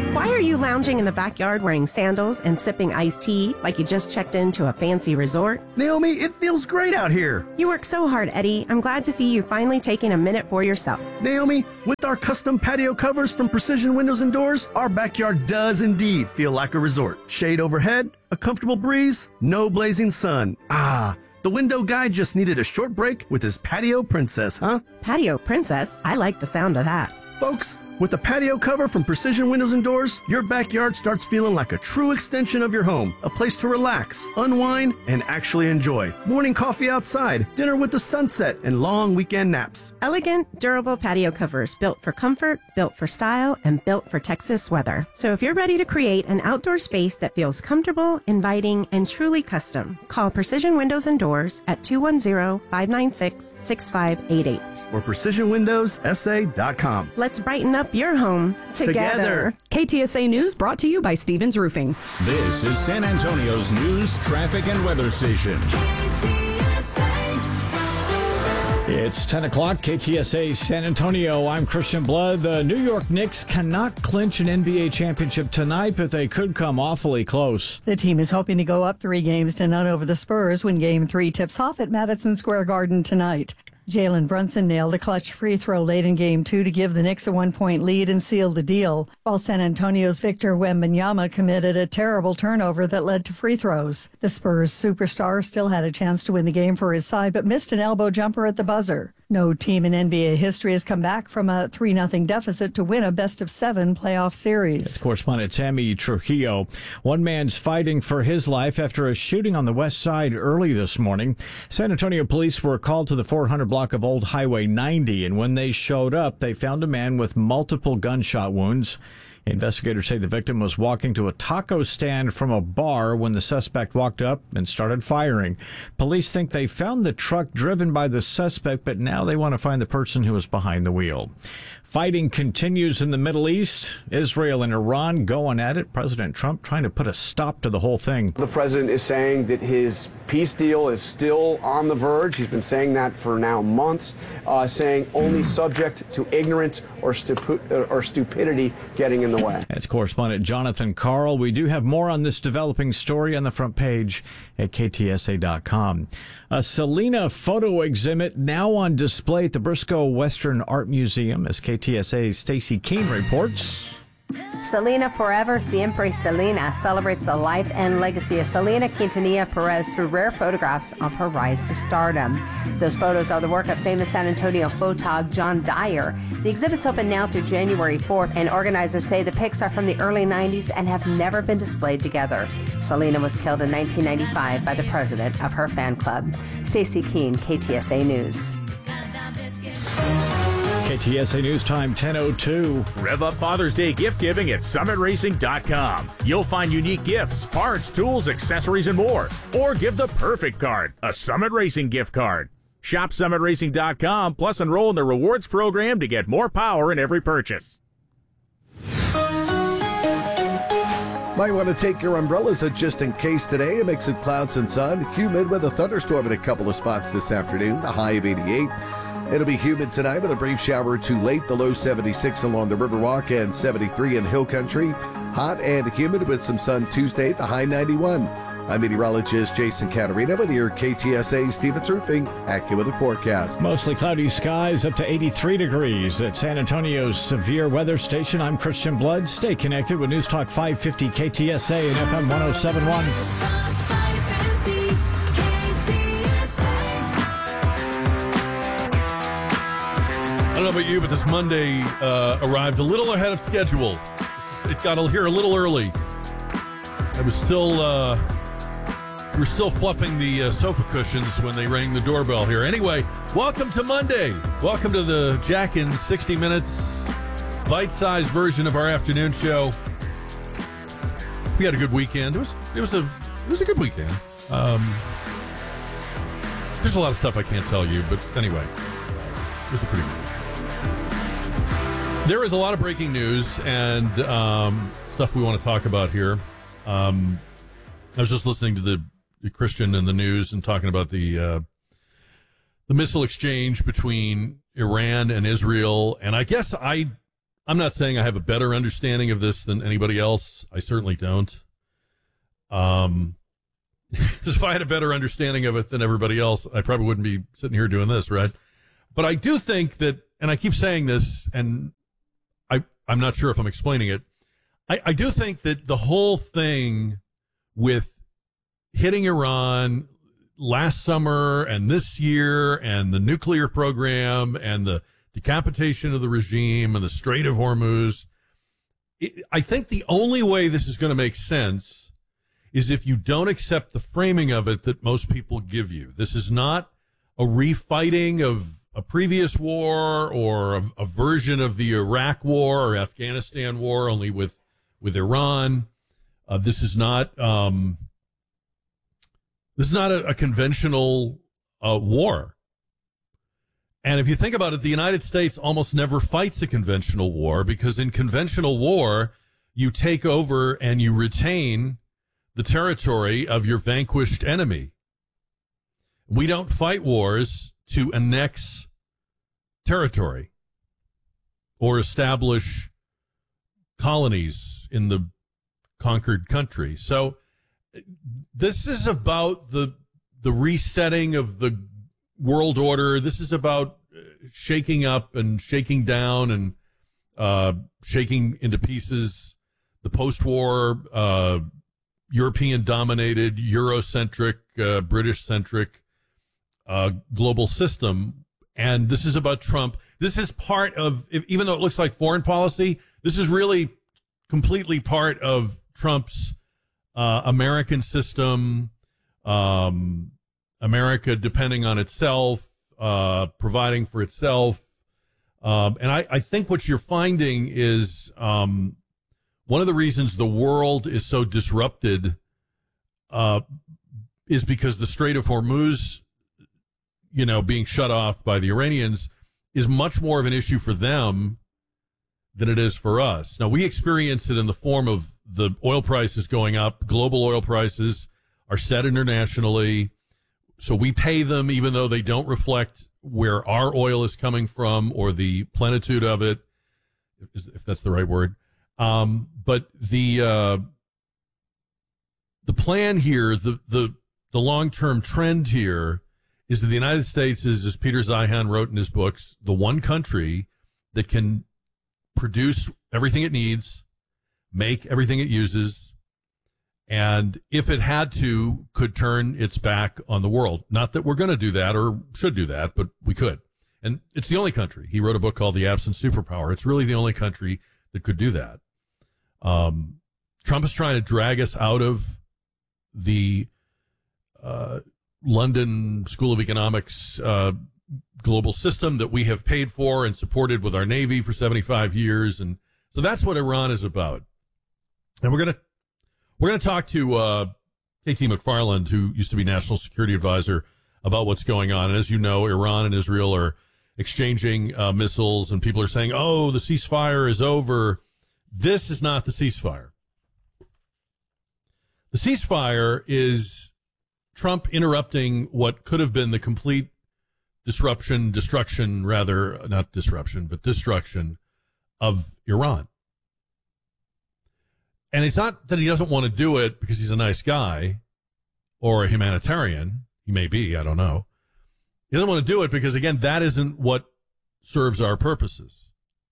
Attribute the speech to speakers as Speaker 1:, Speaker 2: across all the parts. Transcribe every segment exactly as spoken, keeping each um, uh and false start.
Speaker 1: Why are you lounging in the backyard wearing sandals and sipping iced tea like you just checked into a fancy resort?
Speaker 2: Naomi, it feels great out here.
Speaker 1: You work so hard, Eddie. I'm glad to see you finally taking a minute for yourself.
Speaker 2: Naomi, with our custom patio covers from Precision Windows and Doors, our backyard does indeed feel like a resort. Shade overhead, a comfortable breeze, no blazing sun. Ah, the window guy just needed a short break with his patio princess, huh?
Speaker 1: Patio princess? I like the sound of that.
Speaker 2: Folks, with the patio cover from Precision Windows and Doors, your backyard starts feeling like a true extension of your home. A place to relax, unwind, and actually enjoy. Morning coffee outside, dinner with the sunset, and long weekend naps.
Speaker 1: Elegant, durable patio covers built for comfort, built for style, and built for Texas weather. So if you're ready to create an outdoor space that feels comfortable, inviting, and truly custom, call Precision Windows and Doors at two one zero, five nine six, six five eight eight.
Speaker 2: Or precision windows s a dot com.
Speaker 1: Let's brighten up your home together. together.
Speaker 3: K T S A News brought to you by Stevens Roofing.
Speaker 4: This is San Antonio's news, traffic, and weather station. K T S
Speaker 5: A. It's ten o'clock, K T S A San Antonio. I'm Christian Blood. The New York Knicks cannot clinch an N B A championship tonight, but they could come awfully close.
Speaker 6: The team is hoping to go up three games to none over the Spurs when Game three tips off at Madison Square Garden tonight. Jalen Brunson nailed a clutch free throw late in Game two to give the Knicks a one-point lead and seal the deal, while San Antonio's Victor Wembanyama committed a terrible turnover that led to free throws. The Spurs superstar still had a chance to win the game for his side, but missed an elbow jumper at the buzzer. No team in N B A history has come back from a three nothing deficit to win a best-of-seven playoff series.
Speaker 5: It's correspondent Tammy Trujillo. One man's fighting for his life after a shooting on the west side early this morning. San Antonio police were called to the four hundred block of Old Highway ninety, and when they showed up, they found a man with multiple gunshot wounds. Investigators say the victim was walking to a taco stand from a bar when the suspect walked up and started firing. Police think they found the truck driven by the suspect, but now they want to find the person who was behind the wheel. Fighting continues in the Middle East. Israel and Iran going at it. President Trump trying to put a stop to the whole thing.
Speaker 7: The president is saying that his peace deal is still on the verge. He's been saying that for now months, uh, saying only subject to ignorance or, stupu- or stupidity getting in the way.
Speaker 5: That's correspondent Jonathan Carl. We do have more on this developing story on the front page at K T S A dot com. A Selena photo exhibit now on display at the Briscoe Western Art Museum, as K T S A's Stacy Keene reports.
Speaker 8: Selena Forever Siempre Selena celebrates the life and legacy of Selena Quintanilla Perez through rare photographs of her rise to stardom. Those photos are the work of famous San Antonio photog John Dyer. The exhibit's open now through January fourth, and organizers say the pics are from the early nineties and have never been displayed together. Selena was killed in nineteen ninety-five by the president of her fan club. Stacy Keene, K T S A News.
Speaker 5: K T S A News Time, ten oh two.
Speaker 9: Rev up Father's Day gift giving at summit racing dot com. You'll find unique gifts, parts, tools, accessories, and more. Or give the perfect card, a Summit Racing gift card. Shop summit racing dot com, plus enroll in the rewards program to get more power in every purchase.
Speaker 10: Might want to take your umbrellas out just in case today. A mix of clouds and sun, humid with a thunderstorm in a couple of spots this afternoon, the high of eighty-eight. It'll be humid tonight with a brief shower or two late. The low seventy-six along the Riverwalk and seventy-three in Hill Country. Hot and humid with some sun Tuesday, the high ninety-one. I'm meteorologist Jason Caterina with your K T S A Stevens Roofing AccuWeather forecast.
Speaker 5: Mostly cloudy skies up to eighty-three degrees at San Antonio's severe weather station. I'm Christian Blood. Stay connected with News Talk five fifty K T S A and F M one oh seven point one.
Speaker 11: I don't know about you, but this Monday uh, arrived a little ahead of schedule. It got here a little early. I was still, uh, we were still fluffing the uh, sofa cushions when they rang the doorbell here. Anyway, welcome to Monday. Welcome to the Jack in sixty minutes bite-sized version of our afternoon show. We had a good weekend. It was, it was a, it was a good weekend. Um, there's a lot of stuff I can't tell you, but anyway, it was a pretty good weekend. There is a lot of breaking news and um, stuff we want to talk about here. Um, I was just listening to the, the Christian in the news and talking about the uh, the missile exchange between Iran and Israel, and I guess I I'm not saying I have a better understanding of this than anybody else. I certainly don't. Um, because if I had a better understanding of it than everybody else, I probably wouldn't be sitting here doing this, right? But I do think that, and I keep saying this, and I, I'm not sure if I'm explaining it. I, I do think that the whole thing with hitting Iran last summer and this year and the nuclear program and the decapitation of the regime and the Strait of Hormuz, it, I think the only way this is going to make sense is if you don't accept the framing of it that most people give you. This is not a refighting of a previous war or a, a version of the Iraq war or Afghanistan war, only with, with Iran. Uh, this is not um, this is not a, a conventional uh, war. And if you think about it, the United States almost never fights a conventional war, because in conventional war, you take over and you retain the territory of your vanquished enemy. We don't fight wars to annex territory or establish colonies in the conquered country. So this is about the the resetting of the world order. This is about shaking up and shaking down and uh, shaking into pieces the post-war uh, European-dominated, Eurocentric, uh, British-centric uh, global system. And this is about Trump. This is part of, if, even though it looks like foreign policy, this is really completely part of Trump's uh, American system, um, America depending on itself, uh, providing for itself. Um, and I, I think what you're finding is um, one of the reasons the world is so disrupted uh, is because the Strait of Hormuz, you know, being shut off by the Iranians is much more of an issue for them than it is for us. Now, we experience it in the form of the oil prices going up. Global oil prices are set internationally, so we pay them even though they don't reflect where our oil is coming from or the plenitude of it, if that's the right word. Um, but the uh, the plan here, the the the long-term trend here, is that the United States is, as Peter Zeihan wrote in his books, the one country that can produce everything it needs, make everything it uses, and if it had to, could turn its back on the world. Not that we're going to do that or should do that, but we could. And it's the only country. He wrote a book called The Absent Superpower. It's really the only country that could do that. Um, Trump is trying to drag us out of the uh, London School of Economics uh, global system that we have paid for and supported with our Navy for seventy-five years. And so that's what Iran is about. And we're going to we're going to talk to uh, K T McFarland, who used to be National Security Advisor, about what's going on. And as you know, Iran and Israel are exchanging uh, missiles, and people are saying, oh, the ceasefire is over. This is not the ceasefire. The ceasefire is Trump interrupting what could have been the complete disruption, destruction, rather, not disruption, but destruction of Iran. And it's not that he doesn't want to do it because he's a nice guy or a humanitarian. He may be, I don't know. He doesn't want to do it because, again, that isn't what serves our purposes.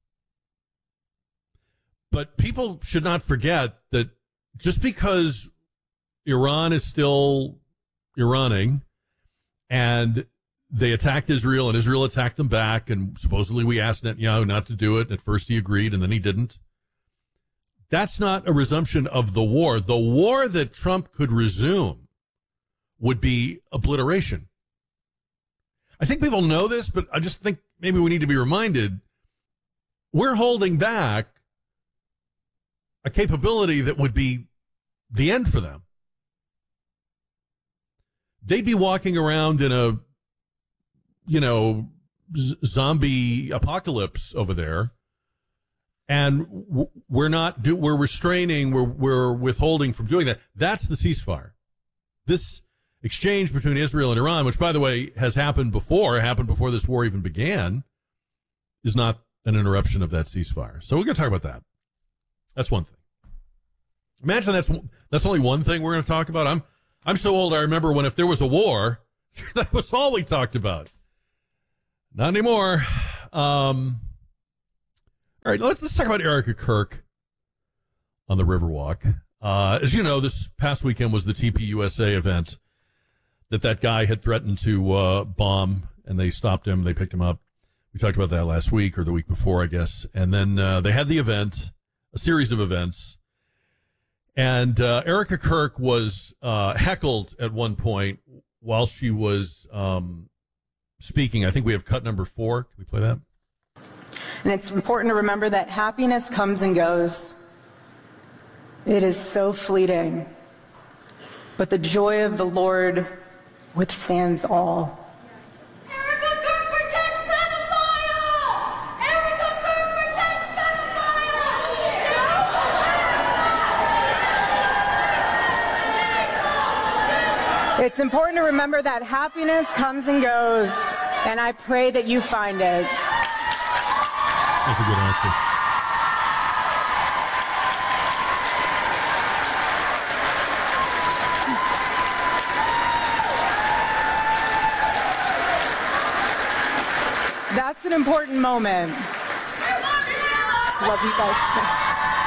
Speaker 11: But people should not forget that just because Iran is still Iraning and they attacked Israel and Israel attacked them back, and supposedly we asked Netanyahu not to do it. At first he agreed and then he didn't. That's not a resumption of the war. The war that Trump could resume would be obliteration. I think people know this, but I just think maybe we need to be reminded we're holding back a capability that would be the end for them. They'd be walking around in a, you know, z- zombie apocalypse over there, and w- we're not do we're restraining, we're we're withholding from doing that. That's the ceasefire. This exchange between Israel and Iran, which, by the way, has happened before, happened before this war even began, is not an interruption of that ceasefire. So we're going to talk about that. That's one thing. Imagine that's that's only one thing we're going to talk about. I'm I'm so old. I remember when if there was a war, that was all we talked about. Not anymore. Um, all right, let's let's talk about Erica Kirk on the Riverwalk. Uh, as you know, this past weekend was the T P U S A event that that guy had threatened to uh, bomb, and they stopped him. They picked him up. We talked about that last week or the week before, I guess. And then uh, they had the event, a series of events. And uh, Erica Kirk was uh, heckled at one point while she was um, speaking. I think we have cut number four. Can we play that?
Speaker 12: And it's important to remember that happiness comes and goes. It is so fleeting. But the joy of the Lord withstands all. It's important to remember that happiness comes and goes, and I pray that you find it.
Speaker 11: That's a good answer.
Speaker 12: That's an important moment. Love you guys.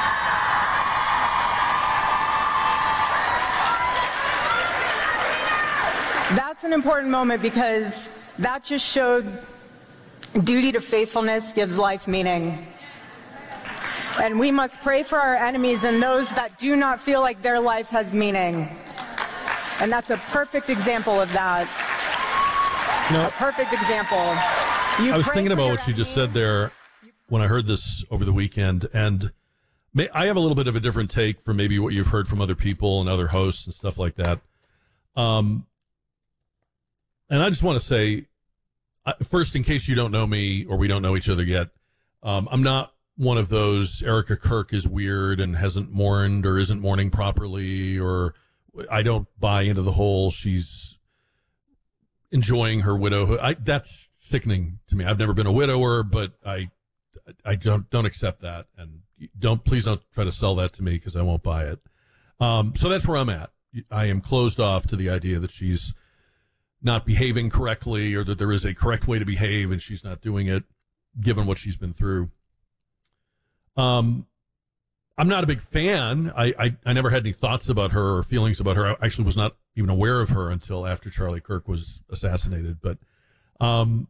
Speaker 12: That's an important moment because that just showed duty to faithfulness gives life meaning. And we must pray for our enemies and those that do not feel like their life has meaning. And that's a perfect example of that.
Speaker 11: No.
Speaker 12: A perfect example. You
Speaker 11: I was
Speaker 12: pray
Speaker 11: thinking
Speaker 12: for
Speaker 11: about
Speaker 12: your
Speaker 11: what she just said there when I heard this over the weekend, and may, I have a little bit of a different take from maybe what you've heard from other people and other hosts and stuff like that. Um, and I just want to say, uh, first, in case you don't know me or we don't know each other yet, um, I'm not one of those Erica Kirk is weird and hasn't mourned or isn't mourning properly, or I don't buy into the whole she's enjoying her widowhood. I, that's sickening to me. I've never been a widower, but I, I don't don't accept that, and don't please don't try to sell that to me because I won't buy it. Um, so that's where I'm at. I am closed off to the idea that she's not behaving correctly or that there is a correct way to behave and she's not doing it, given what she's been through. Um, I'm not a big fan. I, I, I never had any thoughts about her or feelings about her. I actually was not even aware of her until after Charlie Kirk was assassinated. But um,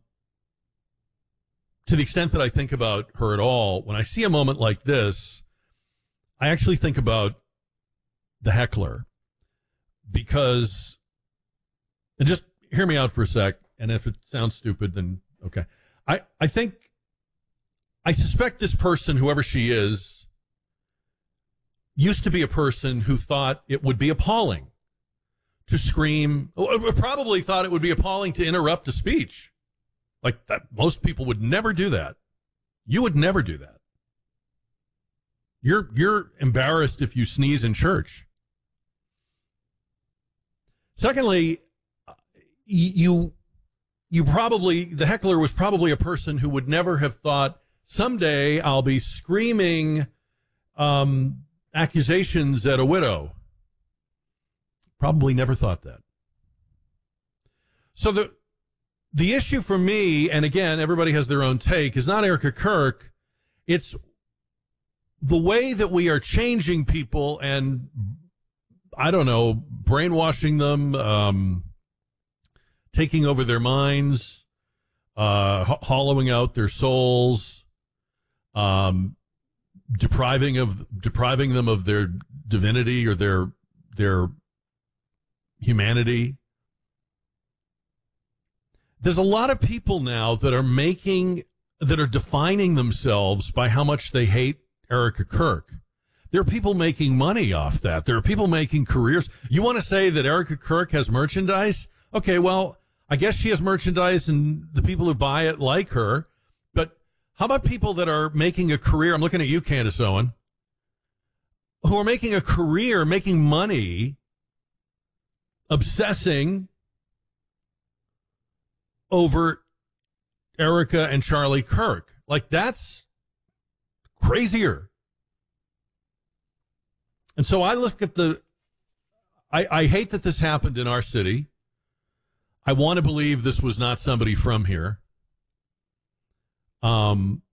Speaker 11: to the extent that I think about her at all, when I see a moment like this, I actually think about the heckler. Because, and just hear me out for a sec, and if it sounds stupid, then okay. I, I think, I suspect this person, whoever she is, used to be a person who thought it would be appalling to scream, probably thought it would be appalling to interrupt a speech. Like that, most people would never do that. You would never do that. You're you're embarrassed if you sneeze in church. Secondly, you you probably, the heckler was probably a person who would never have thought, someday I'll be screaming um, accusations at a widow. Probably never thought that. So the the issue for me, and again, everybody has their own take, is not Erica Kirk. It's the way that we are changing people and, I don't know, brainwashing them, um, taking over their minds, uh, ho- hollowing out their souls, um, depriving of depriving them of their divinity or their their humanity. There's a lot of people now that are making that are defining themselves by how much they hate Erica Kirk. There are people making money off that. There are people making careers. You want to say that Erica Kirk has merchandise? Okay, well, I guess she has merchandise and the people who buy it like her. But how about people that are making a career? I'm looking at you, Candace Owen, who are making a career, making money, obsessing over Erica and Charlie Kirk. Like, that's crazier. And so I look at the, I, I hate that this happened in our city. I want to believe this was not somebody from here. Um,